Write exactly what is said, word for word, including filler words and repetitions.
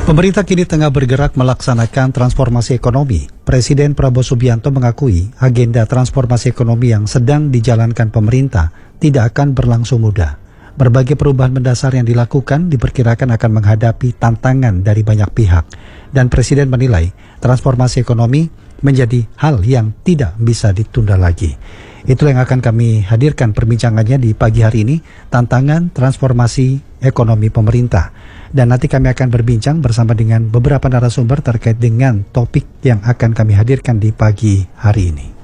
Pemerintah kini tengah bergerak melaksanakan transformasi ekonomi. Presiden Prabowo Subianto mengakui agenda transformasi ekonomi yang sedang dijalankan pemerintah tidak akan berlangsung mudah. Berbagai perubahan mendasar yang dilakukan diperkirakan akan menghadapi tantangan dari banyak pihak. Dan Presiden menilai transformasi ekonomi menjadi hal yang tidak bisa ditunda lagi. Itulah yang akan kami hadirkan perbincangannya di pagi hari ini, tantangan transformasi ekonomi pemerintah. Dan nanti kami akan berbincang bersama dengan beberapa narasumber terkait dengan topik yang akan kami hadirkan di pagi hari ini.